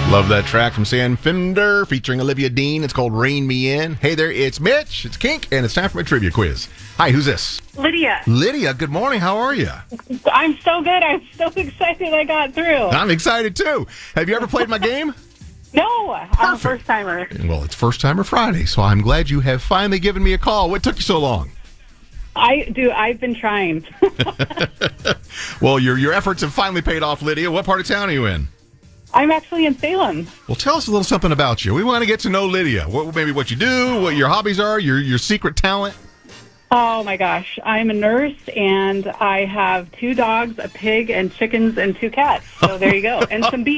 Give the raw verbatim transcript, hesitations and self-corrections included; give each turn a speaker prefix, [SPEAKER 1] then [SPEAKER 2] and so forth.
[SPEAKER 1] Love that track from Sam Fender featuring Olivia Dean. It's called Rain Me In. Hey there, it's Mitch, it's Kink, and it's time for my trivia quiz. Hi, who's this?
[SPEAKER 2] Lydia.
[SPEAKER 1] Lydia, good morning. How are you?
[SPEAKER 2] I'm so good. I'm so excited I got through.
[SPEAKER 1] I'm excited, too. Have you ever played my game?
[SPEAKER 2] No, I'm a first timer.
[SPEAKER 1] Well, it's First Timer Friday, so I'm glad you have finally given me a call. What took you so long?
[SPEAKER 2] I do. I've been trying.
[SPEAKER 1] Well, your your efforts have finally paid off, Lydia. What part of town are you in?
[SPEAKER 2] I'm actually in Salem.
[SPEAKER 1] Well, tell us a little something about you. We want to get to know Lydia. What, maybe what you do, what your hobbies are, your your secret talent.
[SPEAKER 2] Oh my gosh, I'm a nurse and I have two dogs, a pig, and chickens and two cats. So there you go, and some bees.